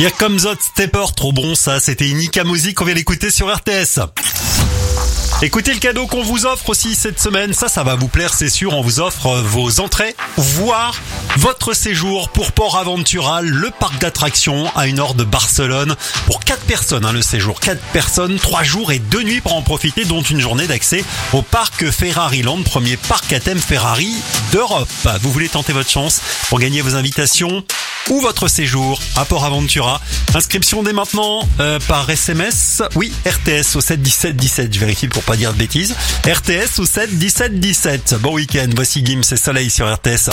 Il y a comme Zot Stepper, trop bon ça, c'était Inika Music, on vient l'écouter sur RTS. Écoutez le cadeau qu'on vous offre aussi cette semaine, ça va vous plaire c'est sûr, on vous offre vos entrées, voire votre séjour pour Port Aventura, le parc d'attractions à 1 heure de Barcelone, pour 4 personnes le séjour, 4 personnes, 3 jours et 2 nuits pour en profiter, dont une journée d'accès au parc Ferrari Land, premier parc à thème Ferrari d'Europe. Vous voulez tenter votre chance pour gagner vos invitations ou votre séjour à Port Aventura. Inscription dès maintenant par SMS. Oui, RTS au 7 17 17. Je vérifie pour pas dire de bêtises. RTS au 7 17 17. Bon week-end. Voici Gims et Soleil sur RTS.